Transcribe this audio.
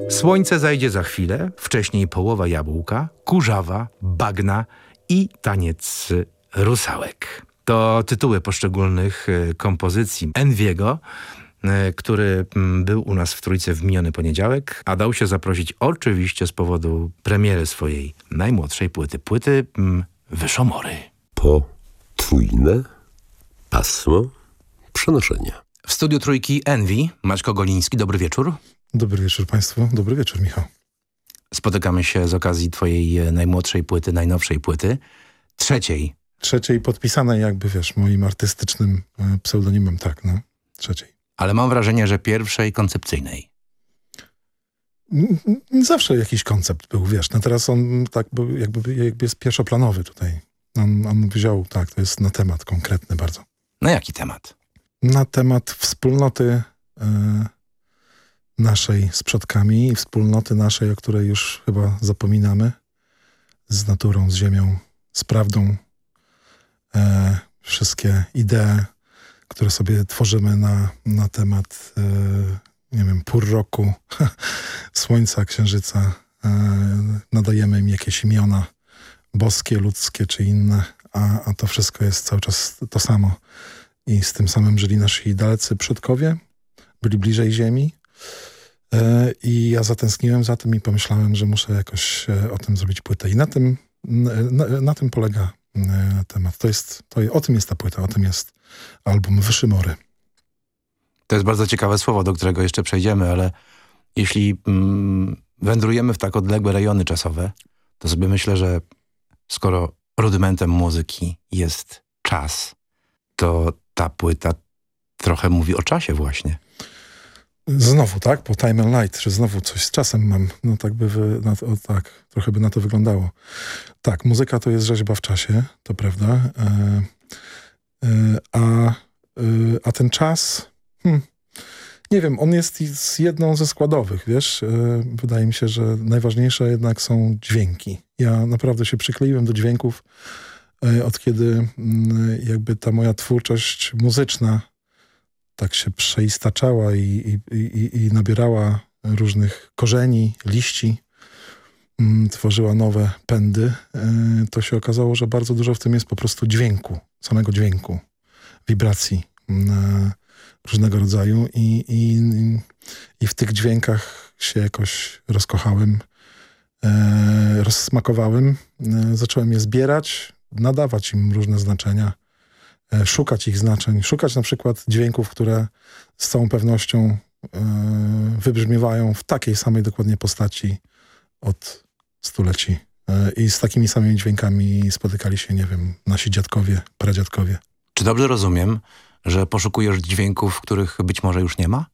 Słońce zajdzie za chwilę, wcześniej połowa jabłka, kurzawa, bagna i taniec rusałek. To tytuły poszczególnych kompozycji Enviego, który był u nas w Trójce w miniony poniedziałek, a dał się zaprosić oczywiście z powodu premiery swojej najmłodszej płyty Wyszomory. Potrójne pasmo przenoszenia. W studiu Trójki Envy, Maćko Goliński, dobry wieczór. Dobry wieczór Państwu, dobry wieczór Michał. Spotykamy się z okazji twojej najmłodszej płyty, najnowszej płyty, trzeciej. Trzeciej podpisanej jakby, wiesz, moim artystycznym pseudonimem, tak, no, trzeciej. Ale mam wrażenie, że pierwszej koncepcyjnej. Zawsze jakiś koncept był, wiesz, no teraz on tak jakby jest pierwszoplanowy tutaj. On wziął, tak, to jest na temat konkretny bardzo. Na jaki temat? Na temat wspólnoty naszej z przodkami i wspólnoty naszej, o której już chyba zapominamy, z naturą, z ziemią, z prawdą. Wszystkie idee, które sobie tworzymy na temat, nie wiem, pór roku, słońca, księżyca, nadajemy im jakieś imiona boskie, ludzkie czy inne, a to wszystko jest cały czas to samo. I z tym samym żyli nasi dalecy przodkowie, byli bliżej ziemi. I ja zatęskniłem za tym i pomyślałem, że muszę jakoś o tym zrobić płytę. I na tym polega temat. O tym jest ta płyta, o tym jest album Wyszomory. To jest bardzo ciekawe słowo, do którego jeszcze przejdziemy, ale jeśli wędrujemy w tak odległe rejony czasowe, to sobie myślę, że skoro rudymentem muzyki jest czas, to ta płyta trochę mówi o czasie właśnie. Znowu, tak? Po Time and Light, że znowu coś z czasem mam. No tak tak, trochę by na to wyglądało. Tak, muzyka to jest rzeźba w czasie, to prawda. A ten czas, nie wiem, on jest jedną ze składowych, wiesz. Wydaje mi się, że najważniejsze jednak są dźwięki. Ja naprawdę się przykleiłem do dźwięków, od kiedy jakby ta moja twórczość muzyczna tak się przeistaczała i nabierała różnych korzeni, liści, tworzyła nowe pędy, to się okazało, że bardzo dużo w tym jest po prostu dźwięku, samego dźwięku, wibracji różnego rodzaju i w tych dźwiękach się jakoś rozkochałem, rozsmakowałem, zacząłem je zbierać, nadawać im różne znaczenia, szukać ich znaczeń, szukać na przykład dźwięków, które z całą pewnością wybrzmiewają w takiej samej dokładnie postaci od stuleci. I z takimi samymi dźwiękami spotykali się, nie wiem, nasi dziadkowie, pradziadkowie. Czy dobrze rozumiem, że poszukujesz dźwięków, których być może już nie ma?